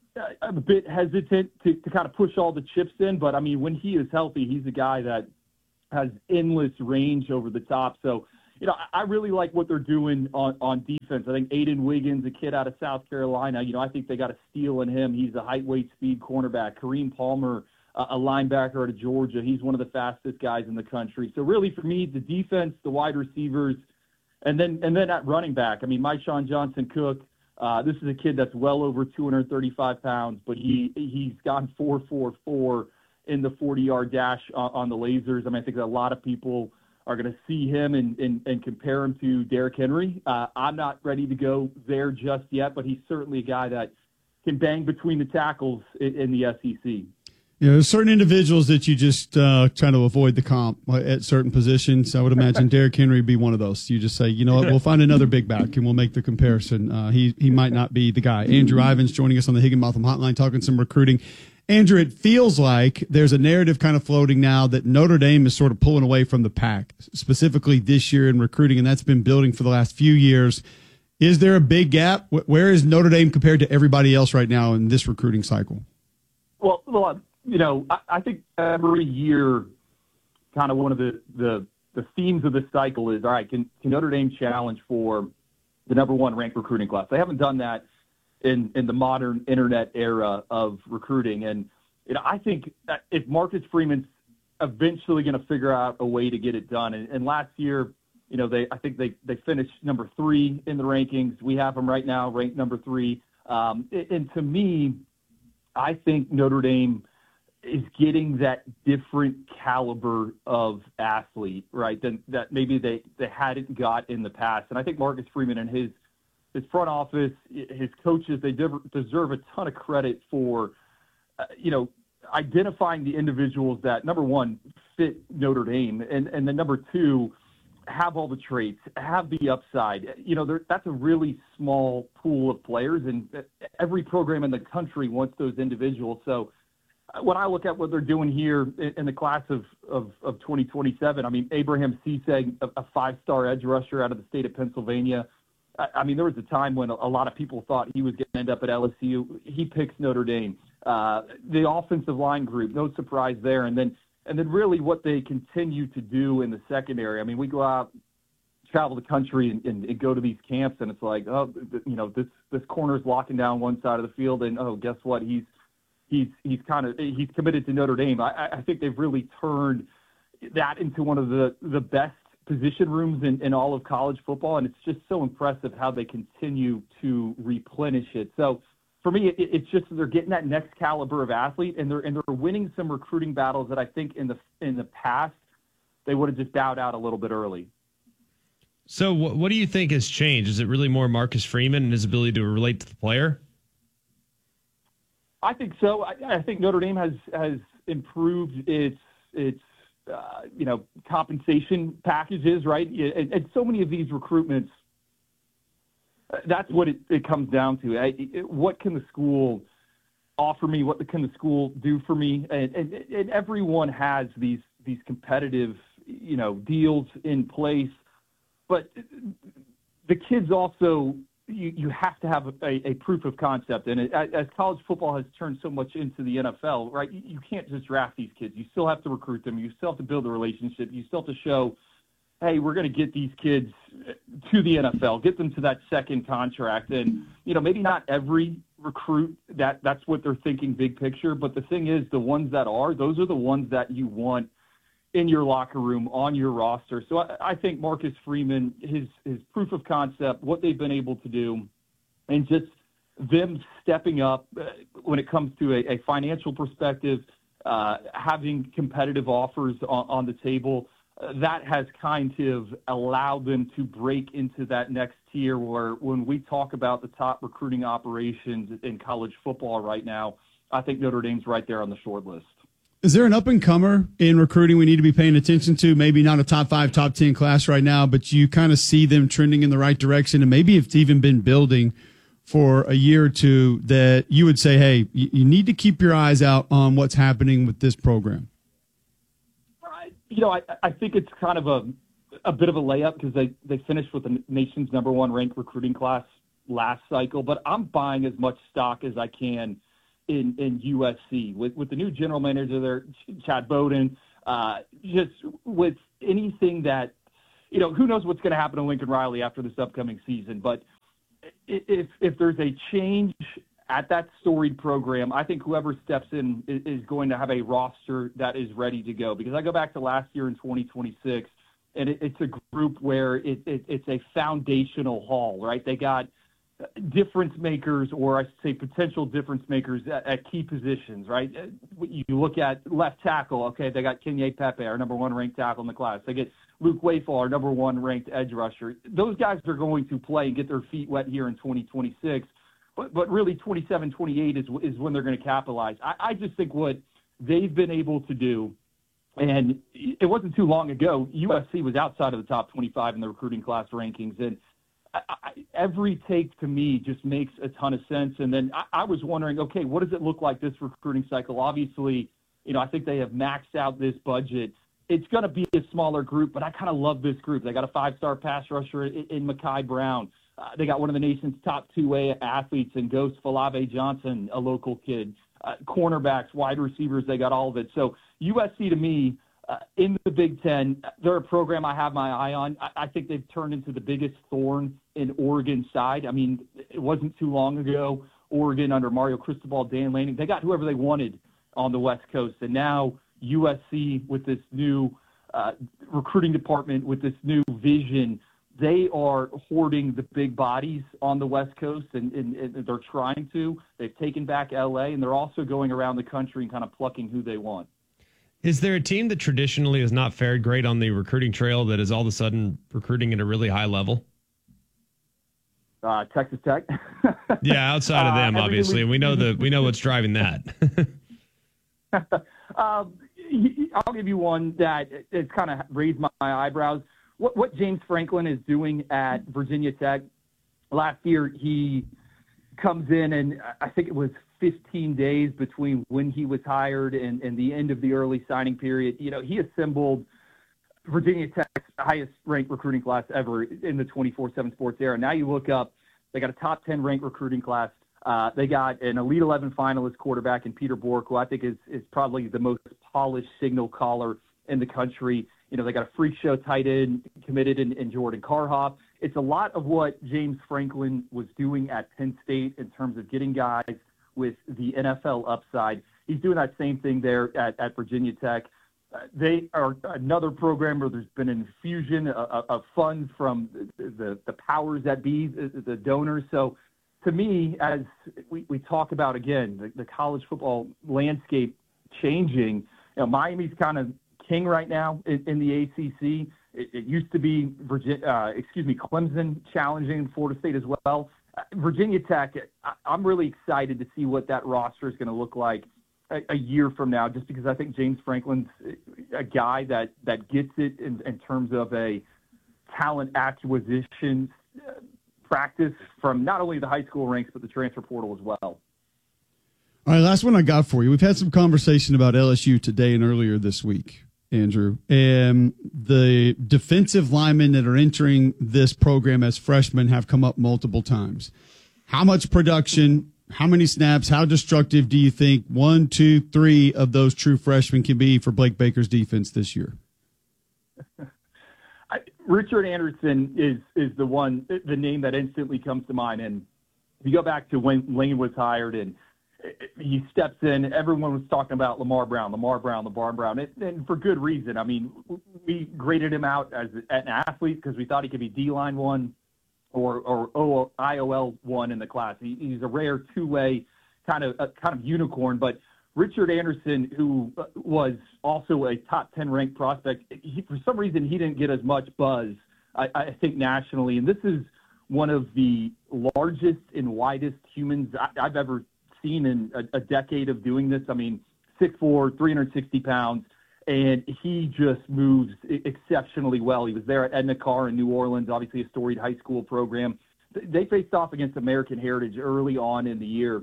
a bit hesitant to, to kind of push all the chips in, but, I mean, when he is healthy, he's a guy that has endless range over the top. So, you know, I really like what they're doing on, on defense. I think Aiden Wiggins, a kid out of South Carolina, you know, I think they got a steal in him. He's a height, weight, speed cornerback. Kareem Palmer, uh, a linebacker out of Georgia. He's one of the fastest guys in the country. So really for me, the defense, the wide receivers, and then and then at running back, I mean, Marshawn Johnson-Cook, uh, this is a kid that's well over two hundred thirty-five pounds, but he, he's gone four four four in the forty-yard dash on, on the lasers. I mean, I think that a lot of people are going to see him and, and, and compare him to Derrick Henry. Uh, I'm not ready to go there just yet, but he's certainly a guy that can bang between the tackles in, in the S E C. You know, there's certain individuals that you just uh, try to avoid the comp at certain positions. I would imagine Derrick Henry would be one of those. You just say, you know what, we'll find another big back and we'll make the comparison. Uh, he he might not be the guy. Andrew Ivins joining us on the Higginbotham Hotline, talking some recruiting. Andrew, it feels like there's a narrative kind of floating now that Notre Dame is sort of pulling away from the pack, specifically this year in recruiting, and that's been building for the last few years. Is there a big gap? Where is Notre Dame compared to everybody else right now in this recruiting cycle? Well, well you know, I, I think every year kind of one of the, the, the themes of this cycle is, all right, can, can Notre Dame challenge for the number one ranked recruiting class? They haven't done that in, in the modern internet era of recruiting. And, you know, I think that if Marcus Freeman's eventually going to figure out a way to get it done. And, and last year, you know, they, I think they, they finished number three in the rankings. We have them right now ranked number three. Um, and to me, I think Notre Dame is getting that different caliber of athlete, right, than that maybe they, they hadn't got in the past. And I think Marcus Freeman and his, his front office, his coaches, they deserve a ton of credit for, uh, you know, identifying the individuals that, number one, fit Notre Dame, and, and then number two, have all the traits, have the upside. You know, that's a really small pool of players, and every program in the country wants those individuals. So when I look at what they're doing here in the class of, of, of twenty twenty-seven, I mean, Abraham Cisse, a five-star edge rusher out of the state of Pennsylvania, I mean, there was a time when a lot of people thought he was going to end up at L S U. He picks Notre Dame. Uh, the offensive line group, no surprise there. And then, and then really what they continue to do in the secondary. I mean, we go out, travel the country, and, and, and go to these camps, and it's like, oh, you know, this this corner's locking down one side of the field, and oh, guess what? He's he's he's kind of he's committed to Notre Dame. I, I think they've really turned that into one of the the best position rooms in, in all of college football, and it's just so impressive how they continue to replenish it. So for me, it, it's just they're getting that next caliber of athlete, and they're and they're winning some recruiting battles that I think in the in the past they would have just bowed out a little bit early. So what, what do you think has changed? Is it really more Marcus Freeman and his ability to relate to the player? I think so. I, I think Notre Dame has has improved its its Uh, you know, compensation packages, right? And, and so many of these recruitments, that's what it, it comes down to. I, it, what can the school offer me? What can the school do for me? And, and, and everyone has these these competitive, you know, deals in place. But the kids also, you, you have to have a, a proof of concept. And it, as college football has turned so much into the N F L, right, you, you can't just draft these kids. You still have to recruit them. You still have to build a relationship. You still have to show, hey, we're going to get these kids to the N F L, get them to that second contract. And, you know, maybe not every recruit, that that's what they're thinking big picture. But the thing is, the ones that are, those are the ones that you want in your locker room, on your roster. So I, I think Marcus Freeman, his his proof of concept, what they've been able to do, and just them stepping up uh, when it comes to a, a financial perspective, uh, having competitive offers on, on the table, uh, that has kind of allowed them to break into that next tier where when we talk about the top recruiting operations in college football right now, I think Notre Dame's right there on the short list. Is there an up-and-comer in recruiting we need to be paying attention to? Maybe not a top five, top ten class right now, but you kind of see them trending in the right direction, and maybe it's even been building for a year or two that you would say, hey, you, you need to keep your eyes out on what's happening with this program? You know, I, I think it's kind of a a bit of a layup because they, they finished with the nation's number one ranked recruiting class last cycle, but I'm buying as much stock as I can in, in U S C. With with the new general manager there, Chad Bowden, uh, just with anything that, you know, who knows what's going to happen to Lincoln Riley after this upcoming season, but if if there's a change at that storied program, I think whoever steps in is, is going to have a roster that is ready to go. Because I go back to last year in twenty twenty-six, and it, it's a group where it, it, it's a foundational haul, right? They got difference makers, or I should say potential difference makers at, at key positions, right? You look at left tackle, okay, they got Kenye Pepe, our number one ranked tackle in the class. They get Luke Wayfall, our number one ranked edge rusher. Those guys are going to play and get their feet wet here in twenty twenty-six. But, but really twenty-seven, twenty-eight is, is when they're going to capitalize. I, I just think what they've been able to do, and it wasn't too long ago, U S C was outside of the top twenty-five in the recruiting class rankings. And I, I, every take to me just makes a ton of sense. And then I, I was wondering, okay, what does it look like this recruiting cycle? Obviously, you know, I think they have maxed out this budget. It's going to be a smaller group, but I kind of love this group. They got a five-star pass rusher in, in Mekhi Brown. Uh, they got one of the nation's top two-way athletes in Ghost Falave Johnson, a local kid. Uh, cornerbacks, wide receivers, they got all of it. So U S C, to me, uh, in the Big Ten, they're a program I have my eye on. I, I think they've turned into the biggest thorn in Oregon's side. I mean, it wasn't too long ago, Oregon under Mario Cristobal, Dan Lanning, they got whoever they wanted on the West Coast. And now U S C with this new uh, recruiting department, with this new vision, they are hoarding the big bodies on the West Coast, and, and, and they're trying to. They've taken back L A, and they're also going around the country and kind of plucking who they want. Is there a team that traditionally has not fared great on the recruiting trail that is all of a sudden recruiting at a really high level? Uh, Texas Tech. Yeah, outside of them, uh, obviously. We know the we know what's driving that. um, I'll give you one that it's kind of raised my eyebrows. What, what James Franklin is doing at Virginia Tech, last year he comes in, and I think it was fifteen days between when he was hired and, and the end of the early signing period. You know, he assembled Virginia Tech's highest ranked recruiting class ever in the twenty-four seven Sports era. Now you look up, they got a top ten ranked recruiting class. Uh, they got an Elite eleven finalist quarterback in Peter Bork, who I think is, is probably the most polished signal caller in the country. You know, they got a freak show tight end committed in, in Jordan Carhoff. It's a lot of what James Franklin was doing at Penn State in terms of getting guys with the N F L upside. He's doing that same thing there at, at Virginia Tech. Uh, they are another program where there's been an infusion of, of funds from the, the, the powers that be, the, the donors. So to me, as we, we talk about, again, the, the college football landscape changing, you know, Miami's kind of king right now in, in the A C C. It, it used to be Virginia, uh, excuse me, Clemson challenging Florida State as well. Uh, Virginia Tech, I, I'm really excited to see what that roster is going to look like a, a year from now, just because I think James Franklin's a guy that, that gets it in, in terms of a talent acquisition uh, practice from not only the high school ranks, but the transfer portal as well. All right, last one I got for you. We've had some conversation about L S U today and earlier this week, Andrew, and the defensive linemen that are entering this program as freshmen have come up multiple times. How much production, how many snaps, how destructive do you think one, two, three of those true freshmen can be for Blake Baker's defense this year? I, Richard Anderson is is the one, the name that instantly comes to mind. And if you go back to when Lane was hired and he steps in, everyone was talking about Lamar Brown, Lamar Brown, Lamar Brown, and, and for good reason. I mean, we graded him out as an athlete because we thought he could be D-line one or or I O L one in the class. He, he's a rare two-way kind of uh, kind of unicorn. But Richard Anderson, who was also a top ten ranked prospect, he, for some reason he didn't get as much buzz, I, I think, nationally. And this is one of the largest and widest humans I, I've ever seen in a, a decade of doing this. I mean, six foot four, three hundred sixty pounds, and he just moves exceptionally well. He was there at Edna Carr in New Orleans, obviously a storied high school program. They faced off against American Heritage early on in the year.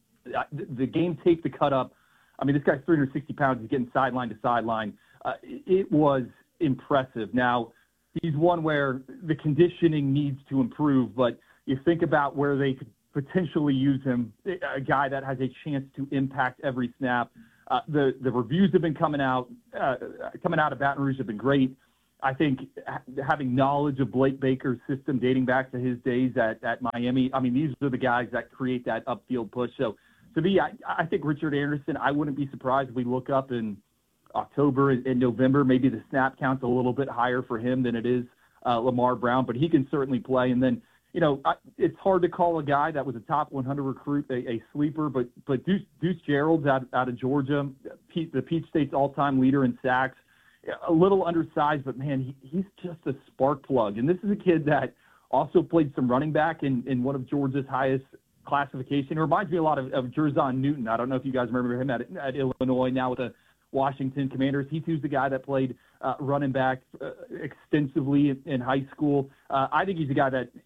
The game taped the cut up. I mean, this guy's three hundred sixty pounds. He's getting sideline to sideline. Uh, it was impressive. Now, he's one where the conditioning needs to improve, but you think about where they could potentially use him, a guy that has a chance to impact every snap. Uh, the, the reviews have been coming out, uh, coming out of Baton Rouge have been great. I think having knowledge of Blake Baker's system dating back to his days at, at Miami, I mean, these are the guys that create that upfield push. So to me, I, I think Richard Anderson, I wouldn't be surprised if we look up in October and November, maybe the snap count's a little bit higher for him than it is uh, Lamar Brown, but he can certainly play. And then, you know, I, it's hard to call a guy that was a top one hundred recruit a, a sleeper, but but Deuce, Deuce Gerald's out, out of Georgia, Pete, the Peach State's all-time leader in sacks, a little undersized, but, man, he, he's just a spark plug. And this is a kid that also played some running back in, in one of Georgia's highest classification. It reminds me a lot of, of Jerzon Newton. I don't know if you guys remember him at, at Illinois, now with the Washington Commanders. He too's the guy that played uh, running back uh, extensively in, in high school. Uh, I think he's a guy that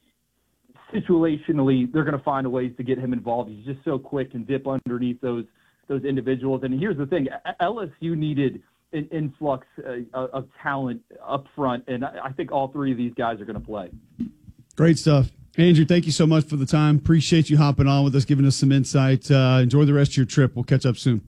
situationally they're going to find a ways to get him involved. He's just so quick and dip underneath those those individuals. And here's the thing, L S U needed an influx uh, of talent up front, and I think all three of these guys are going to play. Great stuff. Andrew, thank you so much for the time. Appreciate you hopping on with us, giving us some insight. Uh, enjoy the rest of your trip. We'll catch up soon.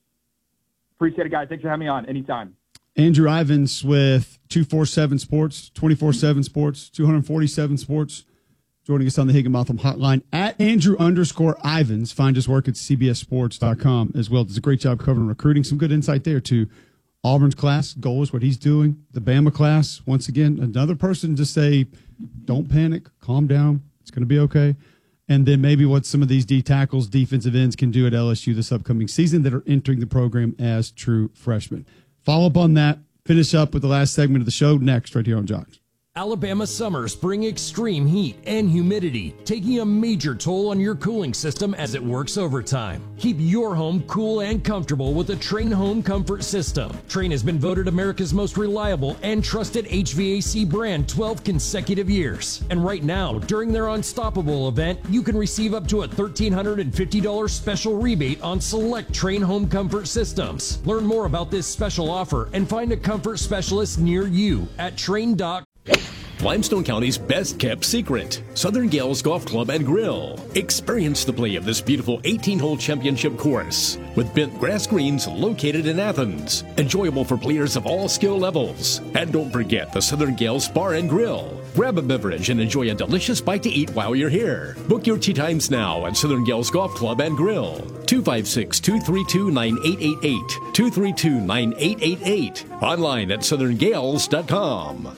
Appreciate it, guys. Thanks for having me on. Anytime. Andrew Ivins with two forty-seven Sports, twenty-four seven Sports, two forty-seven Sports, joining us on the Higginbotham Hotline at Andrew underscore Ivins. Find his work at C B S sports dot com as well. Does a great job covering recruiting. Some good insight there, too. Auburn's class, goals, what he's doing. The Bama class, once again, another person to say, don't panic, calm down, it's going to be okay. And then maybe what some of these D tackles, defensive ends can do at L S U this upcoming season that are entering the program as true freshmen. Follow up on that. Finish up with the last segment of the show next right here on Jocks. Alabama summers bring extreme heat and humidity, taking a major toll on your cooling system as it works overtime. Keep your home cool and comfortable with the Trane Home Comfort System. Trane has been voted America's most reliable and trusted H V A C brand twelve consecutive years. And right now, during their Unstoppable event, you can receive up to a one thousand three hundred fifty dollars special rebate on select Trane Home Comfort systems. Learn more about this special offer and find a comfort specialist near you at Trane dot com. Limestone County's best-kept secret, Southern Gales Golf Club and Grill. Experience the play of this beautiful eighteen-hole championship course with bent grass greens located in Athens. Enjoyable for players of all skill levels. And don't forget the Southern Gales Bar and Grill. Grab a beverage and enjoy a delicious bite to eat while you're here. Book your tee times now at Southern Gales Golf Club and Grill. two five six, two three two, nine eight eight eight. two three two, nine eight eight eight. Online at southern gales dot com.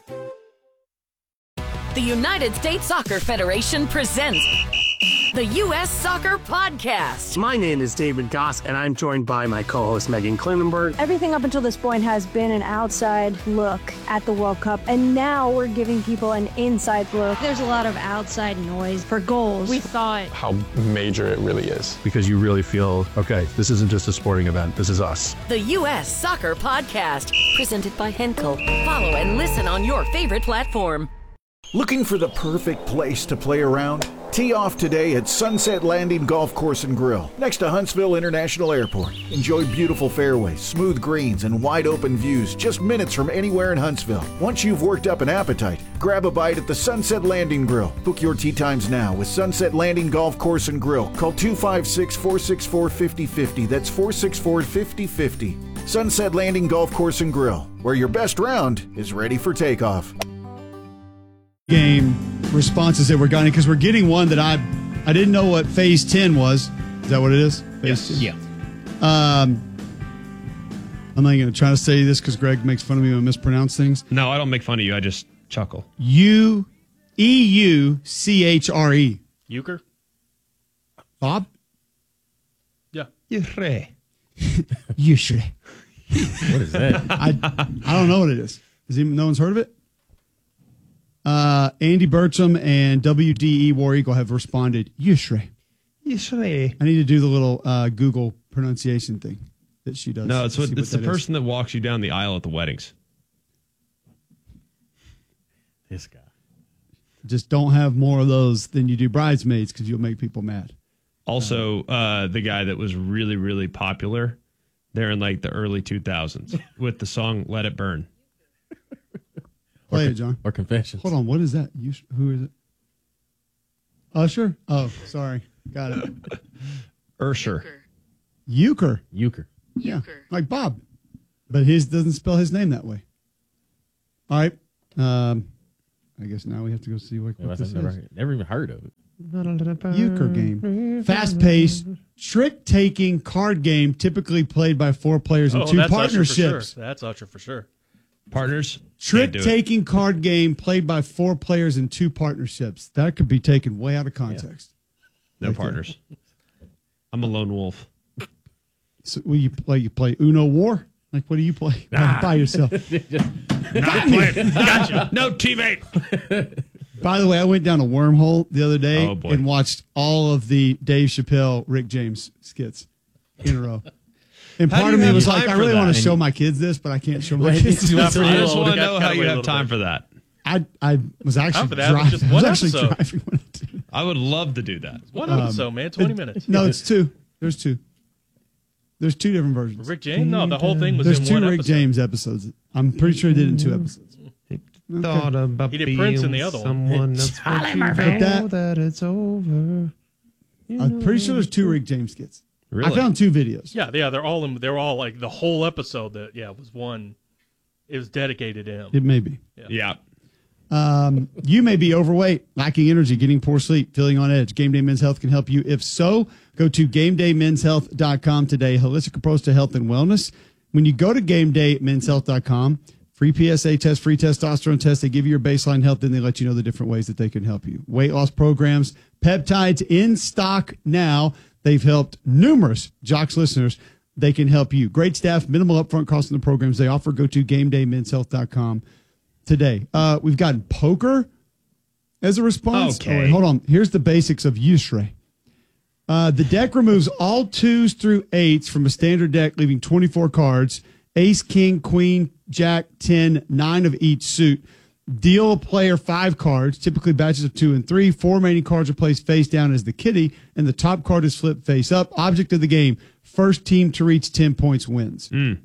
The United States Soccer Federation presents the U S Soccer Podcast. My name is David Goss, and I'm joined by my co-host Megan Klinenberg. Everything up until this point has been an outside look at the World Cup, and now we're giving people an inside look. There's a lot of outside noise for goals. We thought how major it really is. Because you really feel, okay, this isn't just a sporting event, this is us. The U S Soccer Podcast, presented by Henkel. Follow and listen on your favorite platform. Looking for the perfect place to play around? Tee off today at Sunset Landing Golf Course and Grill, next to Huntsville International Airport. Enjoy beautiful fairways, smooth greens, and wide open views just minutes from anywhere in Huntsville. Once you've worked up an appetite, grab a bite at the Sunset Landing Grill. Book your tee times now with Sunset Landing Golf Course and Grill. Call two five six, four six four, five zero five zero. That's four six four, five zero five zero. Sunset Landing Golf Course and Grill, where your best round is ready for takeoff. Game responses that we're getting, because we're getting one that I I didn't know what phase ten was. Is that what it is? Phase yes. ten? Yeah. Um, I'm not going to try to say this because Greg makes fun of me when I mispronounce things. No, I don't make fun of you. I just chuckle. U E U C H R E. Euchre? Bob? Yeah. Euchre. Euchre. What is that? I I don't know what it is. Has even no one's heard of it? Uh, Andy Burcham and W D E War Eagle have responded, Yushre. Yushre. I need to do the little uh, Google pronunciation thing. that she does. No, it's Let's what, see it's the that is. person that walks you down the aisle at the weddings. This guy. Just don't have more of those than you do bridesmaids because you'll make people mad. Also, uh, the guy that was really, really popular there in like the early two thousands with the song "Let It Burn." Play it, John. Or Confessions. Hold on, what is that? You, who is it? Usher? Oh, sorry. Got it. Ursher. Euchre. Euchre. Yeah, like Bob. But his doesn't spell his name that way. All right. Um, I guess now we have to go see what, Yeah, what this I've never, is. heard- never even heard of it. Euchre game. Fast-paced, trick-taking card game typically played by four players in Oh, two that's partnerships. Usher for sure. That's Usher for sure. Partners. Trick-taking card game played by four players in two partnerships. That could be taken way out of context. No Right there. partners. I'm a lone wolf. So, will you play? You play Uno War? Like, what do you play Ah. by yourself? Not playing. Gotcha. No teammate. By the way, I went down a wormhole the other day Oh, boy. and watched all of the Dave Chappelle, Rick James skits in a row. And How do part you of me have was time like, I for really that? want to And- show my kids this, but I can't show my Wait, kids it's this. not I just old. want to Got- know gotta how you wait a have little time bit. for that. I I was actually Time for that was driving. just I was one actually episode. driving when I did it. I would love to do that. One Um, episode, man. twenty minutes. No, it's two. There's two. There's two different versions. Rick James? No, the whole thing was There's in two one Rick episode. James episodes. I'm pretty sure he did it in two episodes. Thought about He did Prince in the being other one. someone else, but Charlie you Murphy. know That- that it's over. I'm pretty sure there's two Rick James skits. Really? I found two videos. Yeah, yeah, they're all in. They're all like the whole episode. That yeah was one. It was dedicated to him. It may be. Yeah. Um, you may be overweight, lacking energy, getting poor sleep, feeling on edge. Game Day Men's Health can help you. If so, go to game day men's health dot com today. Holistic approach to health and wellness. When you go to game day men's health dot com, free P S A test, free testosterone test. They give you your baseline health, then they let you know the different ways that they can help you. Weight loss programs, peptides in stock now. They've helped numerous Jocks listeners. They can help you. Great staff, minimal upfront cost in the programs they offer. Go to game day men's health dot com today. Uh, we've gotten poker as a response. Okay. Oh, wait, hold on. Here's the basics of Usre. Uh, the deck removes all twos through eights from a standard deck, leaving twenty-four cards. Ace, king, queen, jack, ten, nine of each suit. Deal a player five cards, typically batches of two and three. Four remaining cards are placed face down as the kitty, and the top card is flipped face up. Object of the game, first team to reach ten points wins. Mm.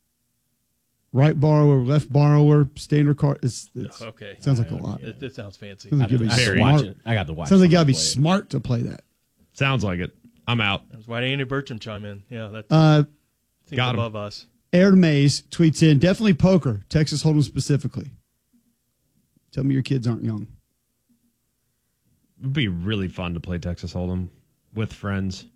Right borrower, left borrower, standard card. It's, it's, Okay. Sounds like a lot. It, it sounds fancy. Sounds like you gotta be I got to smart. watch it. I got to watch. Sounds like you gotta somebody be play it. smart to play that. Sounds like it. I'm out. That's why Andy Burcham chime in. Yeah, that's Uh, seems got him. above us. Aaron Mays tweets in, definitely poker, Texas Hold'em specifically. Tell me your kids aren't young. It'd be really fun to play Texas Hold'em with friends.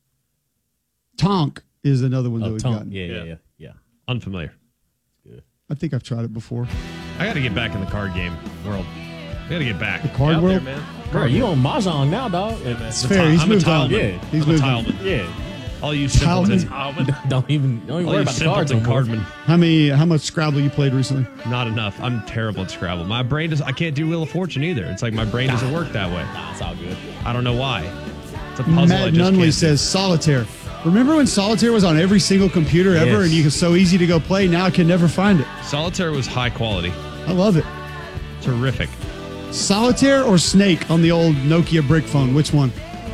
Tonk is another one that Oh, we've Tom. gotten. Yeah, yeah, yeah, yeah. Unfamiliar. I think I've tried it before. I got to get back in the card game world. I got to get back. The card Out world? there, man. Bro, you on Mahjong now, dog? Yeah, man. It's The fair. ti- He's I'm a moved on. tileman. Yeah, he's I'm a moved on. tileman. Yeah. All you Tileman? simpleton, Don't, don't even don't even all worry you about the cards simpleton no more. cardmen. How many? How much Scrabble you played recently? Not enough. I'm terrible at Scrabble. My brain does. I can't do Wheel of Fortune either. It's like my brain doesn't work that way. Nah, it's all good. I don't know why. It's a puzzle. I Matt just Nunley can't says solitaire. Remember when solitaire was on every single computer ever, Yes. and you was so easy to go play? Now I can never find it. do. Solitaire was high quality. I love it. Terrific. Solitaire or Snake on the old Nokia brick phone? Which one?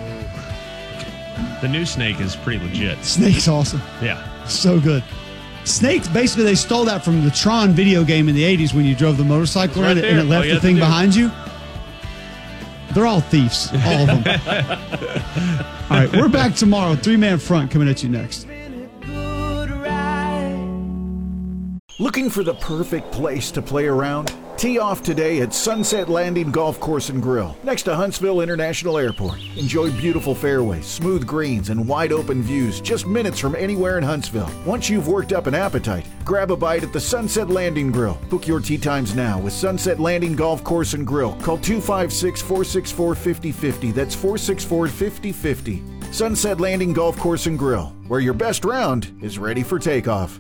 The new Snake is pretty legit. Snake's awesome. Yeah. So good. Snakes, basically, they stole that from the Tron video game in the eighties when you drove the motorcycle Right around it and there. it left All you the had to thing do. behind you. They're all thieves, all of them. All right, we're back tomorrow. Three man front coming at you next. Looking for the perfect place to play around? Tee off today at Sunset Landing Golf Course and Grill, next to Huntsville International Airport. Enjoy beautiful fairways, smooth greens, and wide open views just minutes from anywhere in Huntsville. Once you've worked up an appetite, grab a bite at the Sunset Landing Grill. Book your tee times now with Sunset Landing Golf Course and Grill. Call two five six, four six four, five oh five oh. That's four six four, five oh five oh. Sunset Landing Golf Course and Grill, where your best round is ready for takeoff.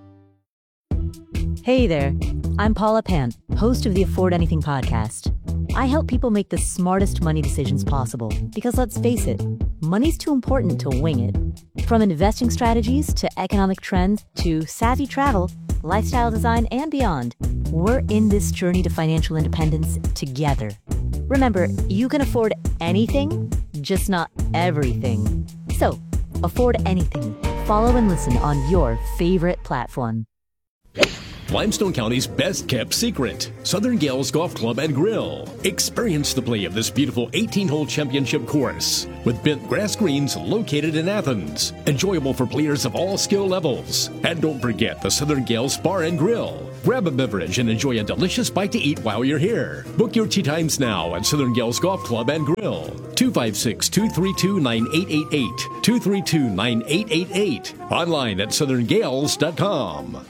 Hey there, I'm Paula Pant, host of the Afford Anything podcast. I help people make the smartest money decisions possible because let's face it, money's too important to wing it. From investing strategies to economic trends to savvy travel, lifestyle design, and beyond, we're in this journey to financial independence together. Remember, you can afford anything, just not everything. So, afford anything. Follow and listen on your favorite platform. Limestone County's best-kept secret, Southern Gales Golf Club and Grill. Experience the play of this beautiful eighteen-hole championship course with bent grass greens located in Athens. Enjoyable for players of all skill levels. And don't forget the Southern Gales Bar and Grill. Grab a beverage and enjoy a delicious bite to eat while you're here. Book your tee times now at Southern Gales Golf Club and Grill. two five six, two three two, nine eight eight eight. two three two, nine eight eight eight. Online at southern gales dot com.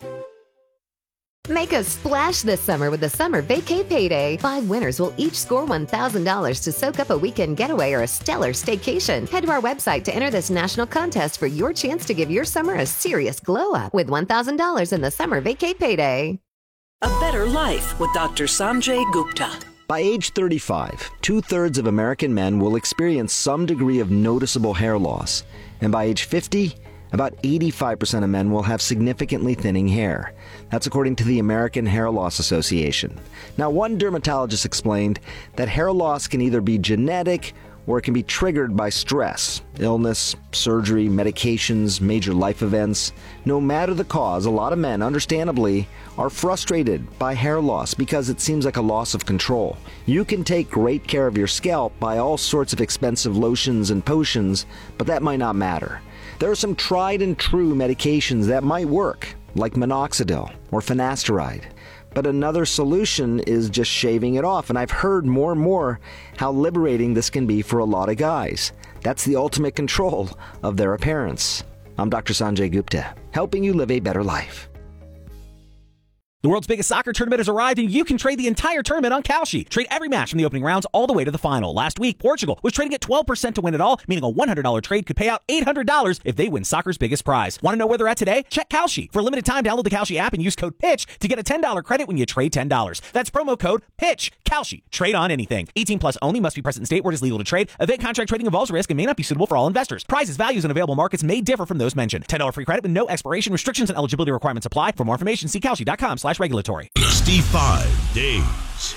Make a splash this summer with the Summer Vacay Payday. Five winners will each score one thousand dollars to soak up a weekend getaway or a stellar staycation. Head to our website to enter this national contest for your chance to give your summer a serious glow up with one thousand dollars in the Summer Vacay Payday. A better life with Doctor Sanjay Gupta. By age thirty-five, two-thirds of American men will experience some degree of noticeable hair loss. And by age fifty, about eighty-five percent of men will have significantly thinning hair. That's according to the American Hair Loss Association. Now, one dermatologist explained that hair loss can either be genetic or it can be triggered by stress, illness, surgery, medications, major life events. No matter the cause, a lot of men, understandably, are frustrated by hair loss because it seems like a loss of control. You can take great care of your scalp by all sorts of expensive lotions and potions, but that might not matter. There are some tried and true medications that might work, like minoxidil or finasteride. But another solution is just shaving it off, and I've heard more and more how liberating this can be for a lot of guys. That's the ultimate control of their appearance. I'm Doctor Sanjay Gupta, helping you live a better life. The world's biggest soccer tournament has arrived, and you can trade the entire tournament on Kalshi. Trade every match from the opening rounds all the way to the final. Last week, Portugal was trading at twelve percent to win it all, meaning a one hundred dollars trade could pay out eight hundred dollars if they win soccer's biggest prize. Want to know where they're at today? Check Kalshi. For a limited time, download the Kalshi app and use code PITCH to get a ten dollars credit when you trade ten dollars. That's promo code PITCH. Kalshi. Trade on anything. eighteen plus only. Must be present in state where it is legal to trade. Event contract trading involves risk and may not be suitable for all investors. Prizes, values, and available markets may differ from those mentioned. ten dollars free credit with no expiration. Restrictions and eligibility requirements apply. For more information, see kalshi.com slash regulatory. sixty-five days.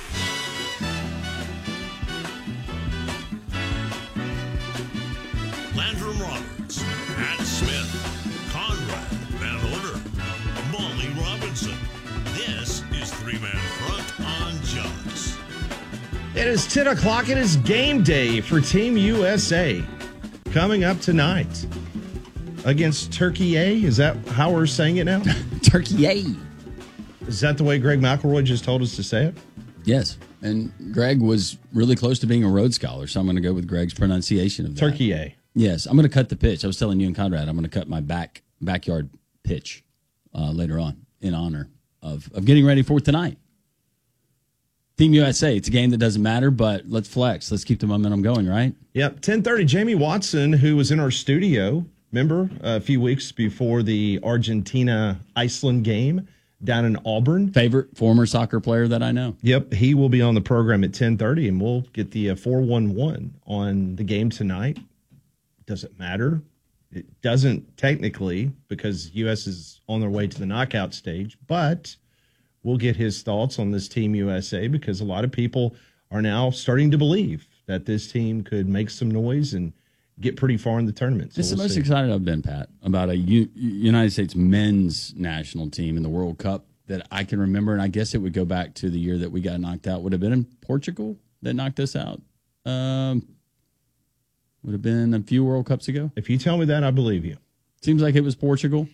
Landrum Roberts, Pat Smith, Conrad Van Order, Molly Robinson. This is Three Man Front on Jaws. It is ten o'clock. It is game day for Team U S A. Coming up tonight against Turkey A. Is that how we're saying it now? Turkey A. Is that the way Greg McElroy just told us to say it? Yes. And Greg was really close to being a Rhodes Scholar, so I'm going to go with Greg's pronunciation of that. Turkey A. Yes. I'm going to cut the pitch. I was telling you and Conrad, I'm going to cut my back backyard pitch uh, later on in honor of, of getting ready for tonight. Team U S A, it's a game that doesn't matter, but let's flex. Let's keep the momentum going, right? Yep. ten thirty, Jamie Watson, who was in our studio, remember, a few weeks before the Argentina-Iceland game, down in Auburn. Favorite former soccer player that I know. Yep, he will be on the program at ten thirty, and we'll get the uh, four one one on the game tonight. Does it matter? It doesn't technically because U S is on their way to the knockout stage, but we'll get his thoughts on this Team U S A because a lot of people are now starting to believe that this team could make some noise and get pretty far in the tournament. So it's we'll the most see. excited I've been, Pat, about a U- United States men's national team in the World Cup that I can remember, and I guess it would go back to the year that we got knocked out. Would have been in Portugal that knocked us out. Um, would have been a few World Cups ago. If you tell me that, I believe you. Seems like it was Portugal.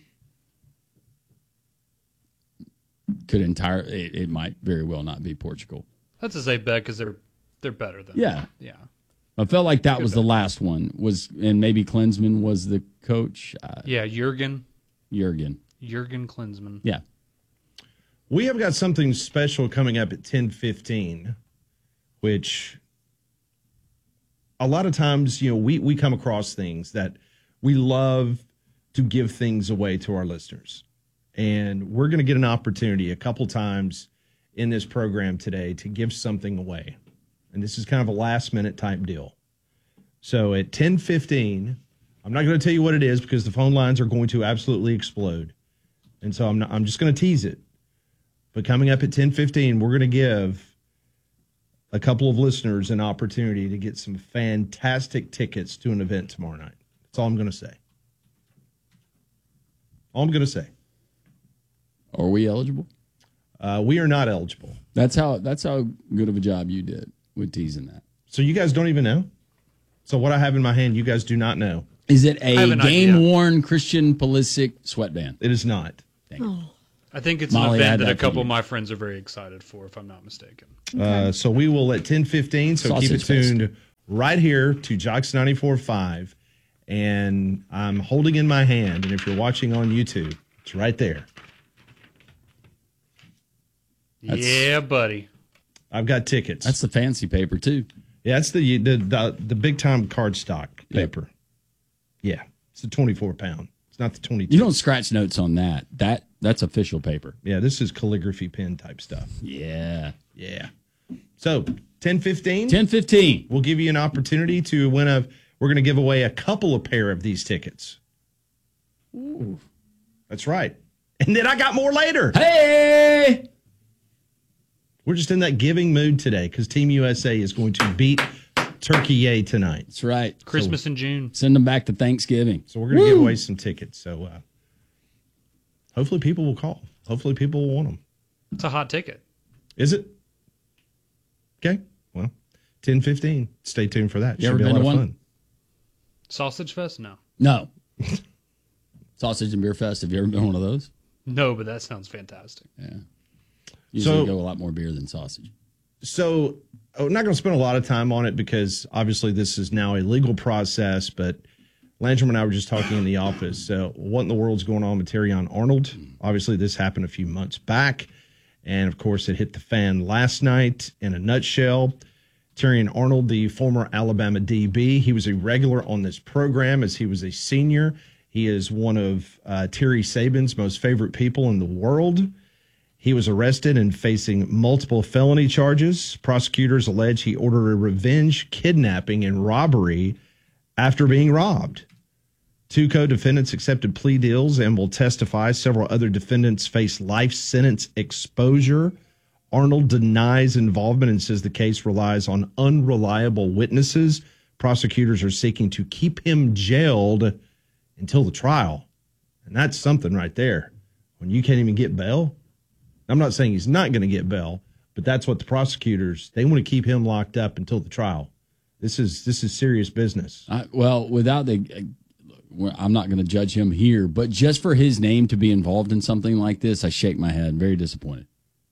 Could entire it, it might very well not be Portugal. That's a safe bet because they're they're better than Yeah. yeah. I felt like that Good was bet. the last one. Was and maybe Klinsmann was the coach. Uh, Yeah, Jurgen. Jurgen. Jurgen Klinsmann. Yeah. We have got something special coming up at ten fifteen, which a lot of times, you know, we, we come across things that we love to give things away to our listeners. And we're going to get an opportunity a couple times in this program today to give something away. And this is kind of a last-minute type deal. So at ten fifteen, I'm not going to tell you what it is because the phone lines are going to absolutely explode. And so I'm not, I'm just going to tease it. But coming up at ten fifteen, we're going to give a couple of listeners an opportunity to get some fantastic tickets to an event tomorrow night. That's all I'm going to say. All I'm going to say. Are we eligible? Uh, we are not eligible. That's how that's how good of a job you did with teasing that. So you guys don't even know? So what I have in my hand, you guys do not know. Is it a game-worn Christian Pulisic sweatband? It is not. Oh. I think it's Molly, an I had event that a that couple for of you. my friends are very excited for, if I'm not mistaken. Uh, so we will at ten fifteen. So keep it Sausage fest. tuned right here to Jocks ninety-four point five. And I'm holding in my hand, and if you're watching on YouTube, it's right there. That's- yeah, buddy. I've got tickets. That's the fancy paper too. Yeah, that's the the the, the big time cardstock paper. Yeah, it's the twenty-four pound. It's not the twenty-two. You don't scratch notes on that. That that's official paper. Yeah, this is calligraphy pen type stuff. Yeah. Yeah. So ten fifteen. ten fifteen. We'll give you an opportunity to win a. We're going to give away a couple of pair of these tickets. Ooh. That's right. And then I got more later. Hey. We're just in that giving mood today because Team U S A is going to beat Turkey Yay tonight. That's right. Christmas so, in June. Send them back to Thanksgiving. So we're going to give away some tickets. So uh, hopefully people will call. Hopefully people will want them. It's a hot ticket. Is it? Okay. Well, ten fifteen. Stay tuned for that. You Should ever be a been lot to of one? fun. Sausage Fest? No. No. Sausage and Beer Fest. Have you ever been to one of those? No, but that sounds fantastic. Yeah. Usually So- go a lot more beer than sausage. So I'm not going to spend a lot of time on it because obviously this is now a legal process, but Landrum and I were just talking in the office. So what in the world's going on with Terrion Arnold? Obviously this happened a few months back. And of course it hit the fan last night. In a nutshell, Terrion Arnold, the former Alabama D B, he was a regular on this program as he was a senior. He is one of uh, Terry Saban's most favorite people in the world. He was arrested and facing multiple felony charges. Prosecutors allege he ordered a revenge kidnapping and robbery after being robbed. Two co-defendants accepted plea deals and will testify. Several other defendants face life sentence exposure. Arnold denies involvement and says the case relies on unreliable witnesses. Prosecutors are seeking to keep him jailed until the trial. And that's something right there. When you can't even get bail. I'm not saying he's not going to get bail, but that's what the prosecutors, they want to keep him locked up until the trial. This is this is serious business. I, well, without the, I'm not going to judge him here, but just for his name to be involved in something like this, I shake my head. Very disappointed.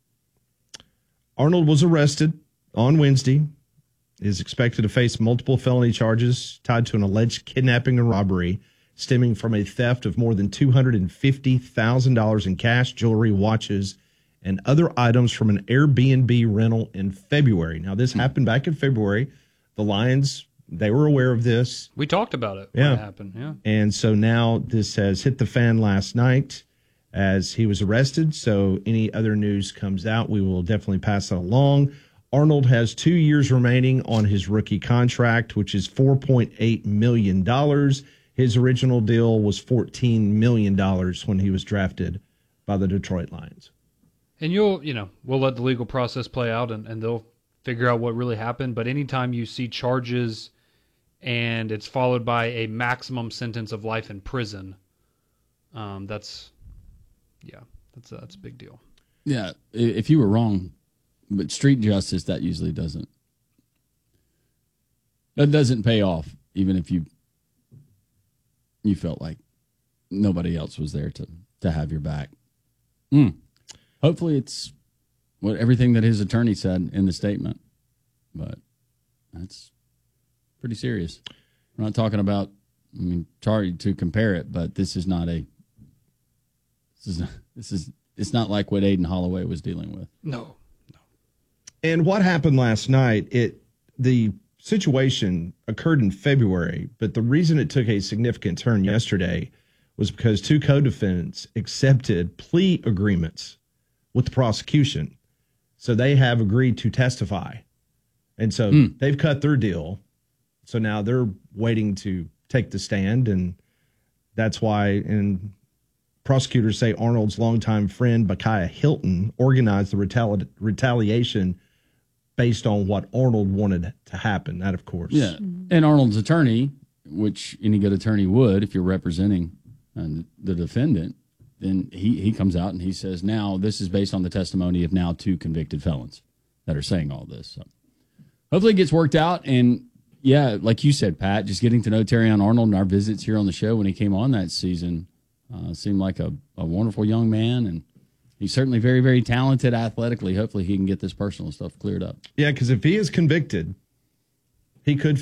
Arnold was arrested on Wednesday, is expected to face multiple felony charges tied to an alleged kidnapping and robbery stemming from a theft of more than two hundred fifty thousand dollars in cash, jewelry, watches, and other items from an Airbnb rental in February. Now, this happened back in February. The Lions, they were aware of this. We talked about it when Yeah. it happened. Yeah. And so now this has hit the fan last night as he was arrested. So any other news comes out, we will definitely pass that along. Arnold has two years remaining on his rookie contract, which is four point eight million dollars. His original deal was fourteen million dollars when he was drafted by the Detroit Lions. And you'll, you know, we'll let the legal process play out and, and they'll figure out what really happened. But anytime you see charges and it's followed by a maximum sentence of life in prison, um, that's, yeah, that's a, that's a big deal. Yeah, i- if you were wrong, but street justice, that usually doesn't, that doesn't pay off, even if you you felt like nobody else was there to, to have your back. Mm. Hopefully it's what everything that his attorney said in the statement, but that's pretty serious. We're not talking about, I mean, sorry to compare it, but this is not a, this is, not, this is, it's not like what Aiden Holloway was dealing with. No. And what happened last night, it the situation occurred in February, but the reason it took a significant turn yesterday was because two co-defendants accepted plea agreements with the prosecution. So they have agreed to testify. And so Mm. they've cut their deal. So now they're waiting to take the stand. And that's why, and prosecutors say Arnold's longtime friend, Bakaya Hilton, organized the retali- retaliation based on what Arnold wanted to happen. That, of course. Yeah. And Arnold's attorney, which any good attorney would if you're representing uh, the defendant, then he, he comes out and he says, now this is based on the testimony of now two convicted felons that are saying all this. So hopefully it gets worked out. And, yeah, like you said, Pat, just getting to know Terrion Arnold and our visits here on the show when he came on that season uh, seemed like a, a wonderful young man. And he's certainly very, very talented athletically. Hopefully he can get this personal stuff cleared up. Yeah, because if he is convicted, he could